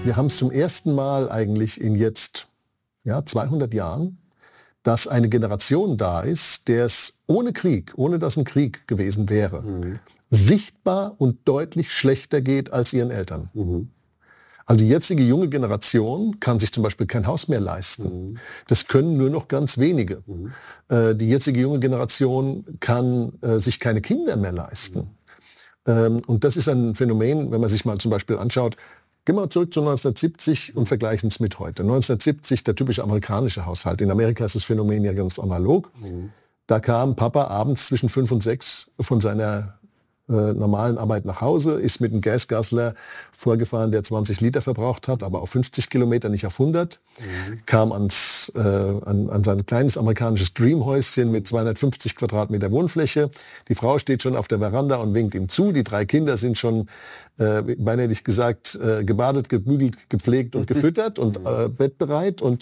wir haben es zum ersten Mal eigentlich in jetzt 200 Jahren, dass eine Generation da ist, der es ohne Krieg, ohne dass ein Krieg gewesen wäre, sichtbar und deutlich schlechter geht als ihren Eltern. Also die jetzige junge Generation kann sich zum Beispiel kein Haus mehr leisten. Das können nur noch ganz wenige. Die jetzige junge Generation kann sich keine Kinder mehr leisten. Und das ist ein Phänomen, wenn man sich mal zum Beispiel anschaut, gehen wir zurück zu 1970 und vergleichen es mit heute. 1970, der typische amerikanische Haushalt. In Amerika ist das Phänomen ja ganz analog. Da kam Papa abends zwischen 5 und 6 von seiner normalen Arbeit nach Hause, ist mit einem Gasgassler vorgefahren, der 20 Liter verbraucht hat, aber auf 50 Kilometer, nicht auf 100. Kam an sein kleines amerikanisches Dreamhäuschen mit 250 Quadratmeter Wohnfläche. Die Frau steht schon auf der Veranda und winkt ihm zu. Die 3 Kinder sind schon, beinahe hätte ich gesagt, gebadet, gebügelt, gepflegt und gefüttert und bettbereit. Und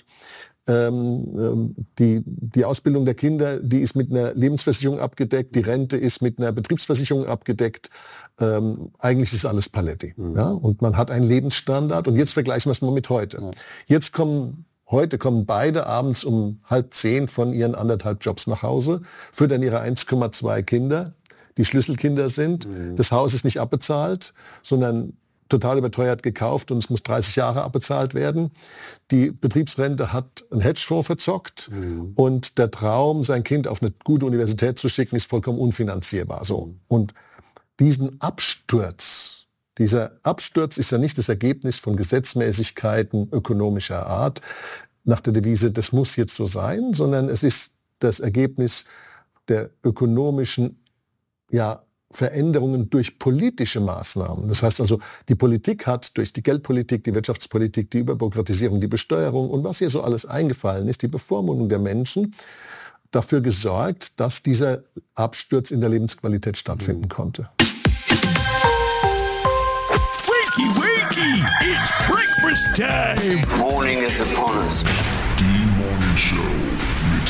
die Ausbildung der Kinder, die ist mit einer Lebensversicherung abgedeckt, die Rente ist mit einer Betriebsversicherung abgedeckt. Eigentlich ist alles Paletti. Ja? Und man hat einen Lebensstandard. Und jetzt vergleichen wir es mal mit heute. Heute kommen beide abends um 9:30 von ihren 1,5 Jobs nach Hause, füttern ihre 1,2 Kinder, die Schlüsselkinder sind. Das Haus ist nicht abbezahlt, sondern total überteuert gekauft und es muss 30 Jahre abbezahlt werden. Die Betriebsrente hat einen Hedgefonds verzockt und der Traum, sein Kind auf eine gute Universität zu schicken, ist vollkommen unfinanzierbar. So. Und dieser Absturz ist ja nicht das Ergebnis von Gesetzmäßigkeiten ökonomischer Art nach der Devise, das muss jetzt so sein, sondern es ist das Ergebnis der ökonomischen Veränderungen durch politische Maßnahmen. Das heißt also, die Politik hat durch die Geldpolitik, die Wirtschaftspolitik, die Überbürokratisierung, die Besteuerung und was hier so alles eingefallen ist, die Bevormundung der Menschen, dafür gesorgt, dass dieser Absturz in der Lebensqualität stattfinden konnte. Wakey, wakey! It's breakfast time! Morning is upon us. Die Morning Show.